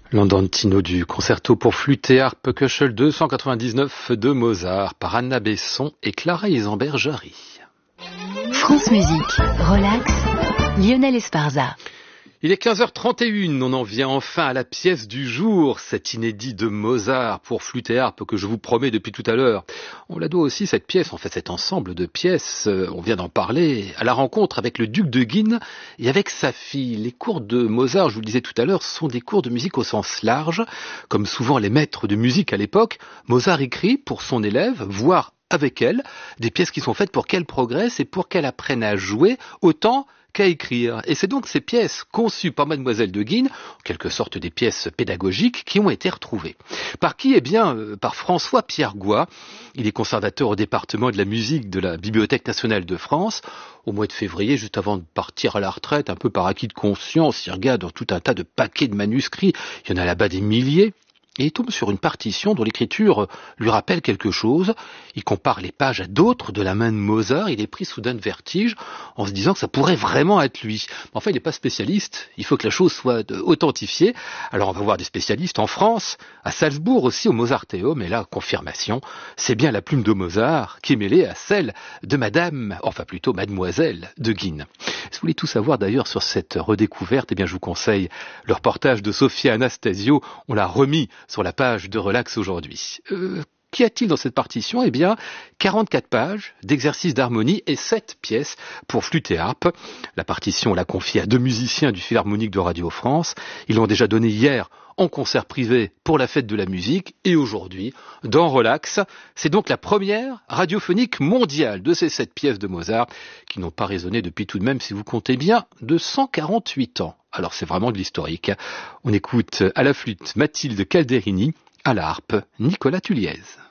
L'andantino du concerto pour flûte et harpe Köchel 299 de Mozart par Anna Besson et Clara Isambert-Jarry. France Musique, relax, Lionel Esparza. Il est 15h31, on en vient enfin à la pièce du jour, cet inédit de Mozart pour flûte et harpe que je vous promets depuis tout à l'heure. On la doit aussi, cette pièce, en fait cet ensemble de pièces, on vient d'en parler, à la rencontre avec le duc de Guine et avec sa fille. Les cours de Mozart, je vous le disais tout à l'heure, sont des cours de musique au sens large. Comme souvent les maîtres de musique à l'époque, Mozart écrit pour son élève, voire avec elle, des pièces qui sont faites pour qu'elle progresse et pour qu'elle apprenne à jouer autant qu'à écrire. Et c'est donc ces pièces conçues par Mademoiselle de Guine, en quelque sorte des pièces pédagogiques, qui ont été retrouvées. Par qui? Eh bien, par François-Pierre Goy. Il est conservateur au département de la musique de la Bibliothèque nationale de France. Au mois de février, juste avant de partir à la retraite, un peu par acquis de conscience, il regarde dans tout un tas de paquets de manuscrits. Il y en a là-bas des milliers. Et il tombe sur une partition dont l'écriture lui rappelle quelque chose. Il compare les pages à d'autres de la main de Mozart. Il est pris soudain de vertige en se disant que ça pourrait vraiment être lui. Mais enfin, il n'est pas spécialiste. Il faut que la chose soit authentifiée. Alors on va voir des spécialistes en France, à Salzbourg aussi, au Mozarteum. Et là, confirmation, c'est bien la plume de Mozart qui est mêlée à celle de Mademoiselle de Guine. Si vous voulez tout savoir d'ailleurs sur cette redécouverte, eh bien je vous conseille le reportage de Sophia Anastasio. On l'a remis sur la page de Relax aujourd'hui. Qu'y a-t-il dans cette partition? Eh bien, 44 pages d'exercices d'harmonie et 7 pièces pour flûte et harpe. La partition, on l'a confiée à 2 musiciens du Philharmonique de Radio France. Ils l'ont déjà donné hier en concert privé pour la fête de la musique et aujourd'hui dans Relax. C'est donc la première radiophonique mondiale de ces 7 pièces de Mozart qui n'ont pas résonné depuis tout de même, si vous comptez bien, 248 ans. Alors c'est vraiment de l'historique. On écoute à la flûte Mathilde Calderini, à la harpe Nicolas Tuliez.